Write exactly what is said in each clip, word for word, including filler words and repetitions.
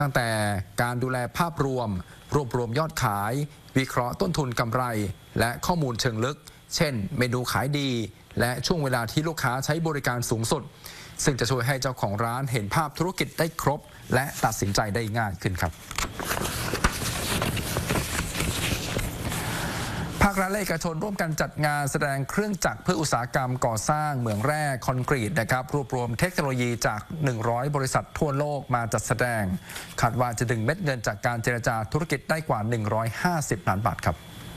ตั้งแต่การดูแลภาพรวมรวบรวมยอดขายวิเคราะห์ต้นทุนกำไรและข้อมูลเชิงลึกเช่นเมนูขายดีและช่วงเวลาที่ลูกค้าใช้บริการสูงสุดซึ่งจะช่วยให้เจ้าของร้านเห็นภาพธุรกิจได้ครบและตัดสินใจได้ง่ายขึ้นครับภาครัฐและเอกชนร่วมกันจัดงานแสดงเครื่องจักรเพื่ออุตสาหกรรมก่อสร้างเหมืองแร่คอนกรีตนะครับรวบรวมเทคโนโลยีจากหนึ่งร้อยบริษัททั่วโลกมาจัดแสดงคาดว่าจะดึงเม็ดเงินจากการเจรจาธุรกิจได้กว่าหนึ่งร้อยห้าสิบล้านบาทครับ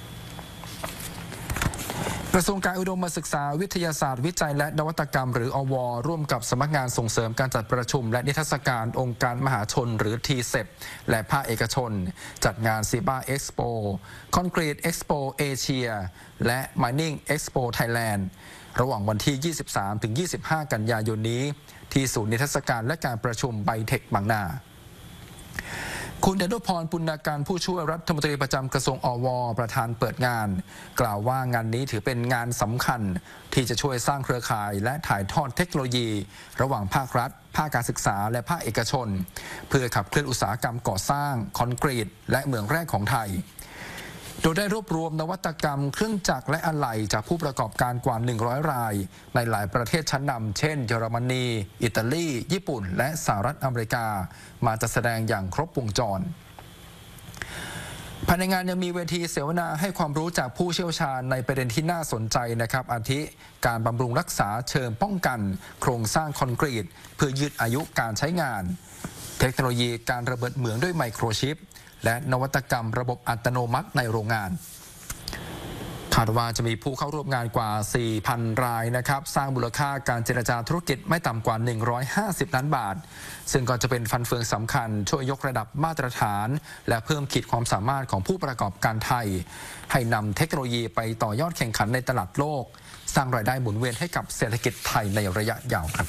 กระทรวงการอุดมศึกษาวิทยาศาสตร์วิจัยและนวัตกรรมหรืออวร่วมกับสำนักงานส่งเสริมการจัดประชุมและนิทรรศการองค์การมหาชนหรือ ที เซป และภาคเอกชนจัดงาน ซี บี เอ Expo Concrete Expo Asia และ Mining Expo Thailand ระหว่างวันที่ ยี่สิบสามถึงยี่สิบห้า กันยายนนี้ที่ศูนย์นิทรรศการและการประชุมไบเทคบางนาคุณดนุพรปุณณการผู้ช่วยรัฐมนตรีประจำกระทรวงอวประธานเปิดงานกล่าวว่างานนี้ถือเป็นงานสำคัญที่จะช่วยสร้างเครือข่ายและถ่ายทอดเทคโนโลยีระหว่างภาครัฐภาคการศึกษาและภาคเอกชนเพื่อขับเคลื่อนอุตสาหกรรมก่อสร้างคอนกรีตและเหมืองแร่ของไทยโดยได้รวบรวมนวัตกรรมเครื่องจักรและอะไหล่จากผู้ประกอบการกว่าหนึ่งร้อยรายในหลายประเทศชั้นนำเช่นเยอรมนีอิตาลีญี่ปุ่นและสหรัฐอเมริกามาจัดแสดงอย่างครบวงจรภายในงานยังมีเวทีเสวนาให้ความรู้จากผู้เชี่ยวชาญในประเด็นที่น่าสนใจนะครับอาทิการบำรุงรักษาเชิงป้องกันโครงสร้างคอนกรีตเพื่อยืดอายุการใช้งานเทคโนโลยีการระเบิดเหมืองด้วยไมโครชิปและนวัตกรรมระบบอัตโนมัติในโรงงานคาดว่าจะมีผู้เข้าร่วมงานกว่า สี่พัน รายนะครับสร้างมูลค่าการเจรจาธุรกิจไม่ต่ำกว่าหนึ่งร้อยห้าสิบล้านบาทซึ่งก็จะเป็นฟันเฟืองสำคัญช่วยยกระดับมาตรฐานและเพิ่มขีดความสามารถของผู้ประกอบการไทยให้นำเทคโนโลยีไปต่อยอดแข่งขันในตลาดโลกสร้างรายได้หมุนเวียนให้กับเศรษฐกิจไทยในระยะยาวครับ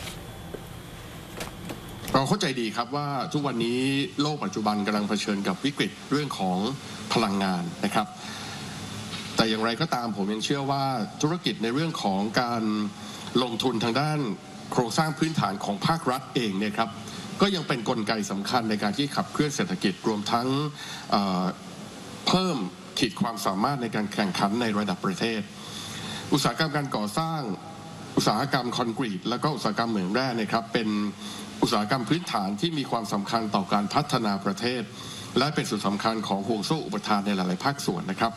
เราเข้าใจดีครับว่าทุกวันนี้โลกปัจจุบันกำลังเผชิญกับวิกฤตเรื่องของพลังงานนะครับแต่อย่างไรก็ตามผมยังเชื่อว่าธุรกิจในเรื่องของการลงทุนทางด้านโครงสร้างพื้นฐานของภาครัฐเองเนี่ยครับก็ยังเป็นกลไกสำคัญในการที่ขับเคลื่อนเศรษฐกิจรวมทั้งเอ่อเพิ่มขีดความสามารถในการแข่งขันในระดับประเทศอุตสาหกรรมการก่อสร้างอุตสาหกรรมคอนกรีตและก็อุตสาหกรรมเหมืองแร่นะครับเป็นอุตสาหกรรมพื้นฐานที่มีความสำคัญต่อการพัฒนาประเทศและเป็นส่วนสำคัญของห่วงโซ่อุปทานในหลายๆภาคส่วนนะครับ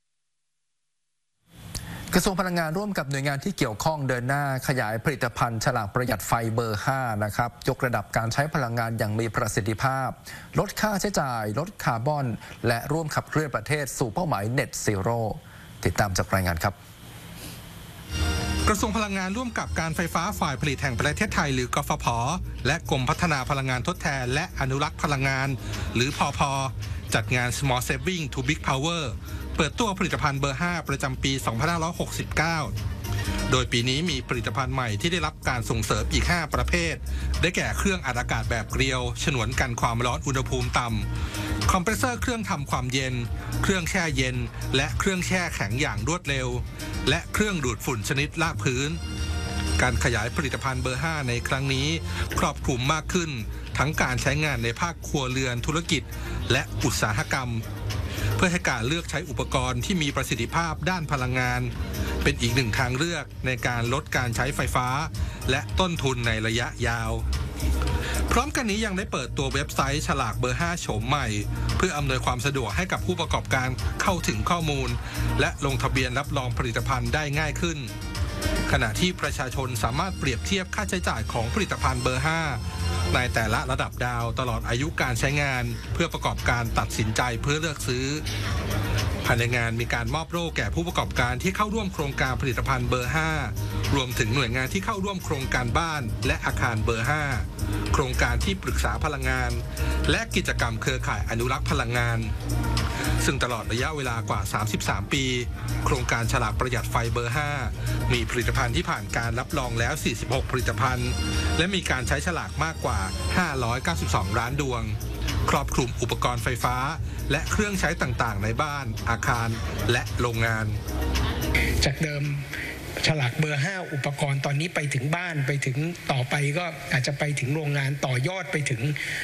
กระทรวงพลังงานร่วมกับหน่วยงานที่เกี่ยวข้องเดินหน้าขยายผลิตภัณฑ์ฉลากประหยัดไฟเบอร์ห้านะครับยกระดับการใช้พลังงานอย่างมีประสิทธิภาพลดค่าใช้จ่ายลดคาร์บอนและร่วมขับเคลื่อนประเทศสู่เป้าหมาย Net Zero ติดตามจากรายงานครับกระทรวงพลังงานร่วมกับการไฟฟ้าฝ่ายผลิตแห่งประเทศไทยหรือกฟผ.และกรมพัฒนาพลังงานทดแทนและอนุรักษ์พลังงานหรือพพ.จัดงาน Small Saving to Big Power เปิดตัวผลิตภัณฑ์เบอร์ห้าประจำปี สองพันห้าร้อยหกสิบเก้า โดยปีนี้มีผลิตภัณฑ์ใหม่ที่ได้รับการส่งเสริมอีกห้าประเภทได้แก่เครื่องอัดอากาศแบบเกลียวฉนวนกันความร้อนอุณหภูมิต่ำคอมเพรสเซอร์เครื่องทำความเย็นเครื่องแช่เย็นและเครื่องแช่แข็งอย่างรวดเร็วและเครื่องดูดฝุ่นชนิดลากพื้นการขยายผลิตภัณฑ์เบอร์ห้าในครั้งนี้ครอบคลุมมากขึ้นทั้งการใช้งานในภาคครัวเรือนธุรกิจและอุตสาหกรรมเพื่อให้การเลือกใช้อุปกรณ์ที่มีประสิทธิภาพด้านพลังงานเป็นอีกหนึ่งทางเลือกในการลดการใช้ไฟฟ้าและต้นทุนในระยะยาวพร้อมกันนี้ยังได้เปิดตัวเว็บไซต์ฉลากเบอร์ห้าโฉมใหม่เพื่ออำนวยความสะดวกให้กับผู้ประกอบการเข้าถึงข้อมูลและลงทะเบียนรับรองผลิตภัณฑ์ได้ง่ายขึ้นขณะที่ประชาชนสามารถเปรียบเทียบค่าใช้จ่ายของผลิตภัณฑ์เบอร์ห้าในแต่ละระดับดาวตลอดอายุการใช้งานเพื่อประกอบการตัดสินใจเพื่อเลือกซื้อภายในงานมีการมอบโล่แก่ผู้ประกอบการที่เข้าร่วมโครงการผลิตภัณฑ์เบอร์ห้ารวมถึงหน่วยงานที่เข้าร่วมโครงการบ้านและอาคารเบอร์ห้าโครงการที่ปรึกษาพลังงานและกิจกรรมเครือข่ายอนุรักษ์พลังงานซึ่งตลอดระยะเวลากว่าสามสิบสามปีโครงการฉลากประหยัดไฟเบอร์ห้ามีผลิตภัณฑ์ที่ผ่านการรับรองแล้วสี่สิบหกผลิตภัณฑ์และมีการใช้ฉลากมากกว่าห้าร้อยเก้าสิบสองล้านดวงครอบคลุมอุปกรณ์ไฟฟ้าและเครื่องใช้ต่างๆในบ้านอาคารและโรงงานจากเดิมฉลากเบอร์ห้าอุปกรณ์ตอนนี้ไปถึงบ้านไปถึงต่อไปก็อาจจะไปถึงโรงงานต่อยอดไปถึง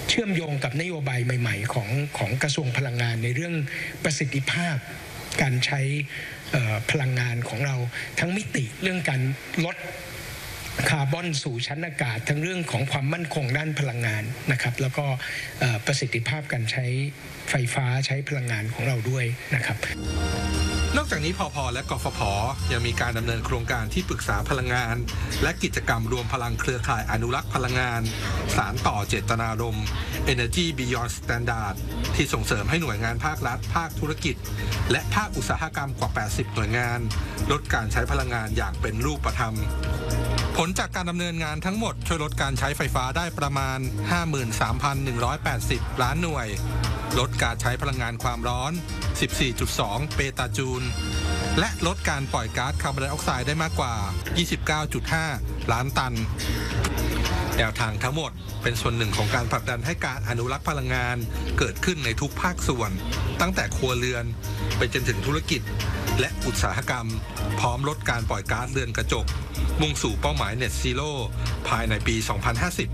เชื่อมโยงกับนโยบายใหม่ๆของของกระทรวงพลังงานในเรื่องประสิทธิภาพการใช้พลังงานของเราทั้งมิติเรื่องการลดคาร์บอนสู่ชั้นอากาศทั้งเรื่องของความมั่นคงด้านพลังงานนะครับแล้วก็ประสิทธิภาพการใช้ไฟฟ้าใช้พลังงานของเราด้วยนะครับนอกจากนี้พพและกฟผยังมีการดำเนินโครงการที่ปรึกษาพลังงานและกิจกรรมรวมพลังเครือข่ายอนุรักษ์พลังงานสารต่อเจตนารมณ์ Energy Beyond Standard ที่ส่งเสริมให้หน่วยงานภาครัฐภาคธุรกิจและภาคอุตสาหกรรมกว่าแปดสิบหน่วยงานลดการใช้พลังงานอย่างเป็นรูปธรรมผลจากการดำเนินงานทั้งหมดช่วยลดการใช้ไฟฟ้าได้ประมาณ ห้าหมื่นสามพันหนึ่งร้อยแปดสิบ ล้านหน่วยลดการใช้พลังงานความร้อน สิบสี่จุดสอง เปตาจูลและลดการปล่อยก๊าซคาร์บอนไดออกไซด์ได้มากกว่า ยี่สิบเก้าจุดห้า ล้านตันแนวทางทั้งหมดเป็นส่วนหนึ่งของการผลักดันให้การอนุรักษ์พลังงานเกิดขึ้นในทุกภาคส่วนตั้งแต่ครัวเรือนไปจนถึงธุรกิจและอุตสาหกรรมพร้อมลดการปล่อยก๊าซเรือนกระจกมุ่งสู่เป้าหมาย Net Zero ภายในปี สองพันห้าสิบ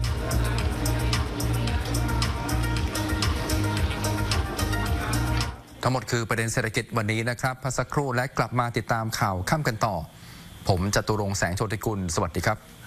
ทั้งหมดคือประเด็นเศรษฐกิจวันนี้นะครับพักสักครู่และกลับมาติดตามข่าวค่ำกันต่อผมจตุรงค์แสงโชติกุลสวัสดีครับ